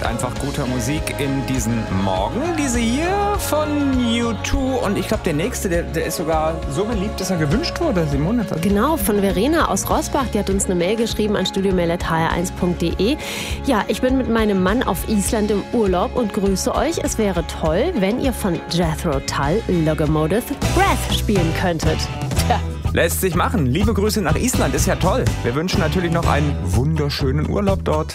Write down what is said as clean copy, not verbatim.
mit einfach guter Musik in diesen Morgen. Diese hier von U2 und ich glaube der nächste, der ist sogar so beliebt, dass er gewünscht wurde, Simone. Genau, von Verena aus Rossbach, die hat uns eine Mail geschrieben an studiomail@hr1.de. Ja, ich bin mit meinem Mann auf Island im Urlaub und grüße euch. Es wäre toll, wenn ihr von Jethro Tull Locomotive Breath spielen könntet. Tja. Lässt sich machen. Liebe Grüße nach Island, ist ja toll. Wir wünschen natürlich noch einen wunderschönen Urlaub dort.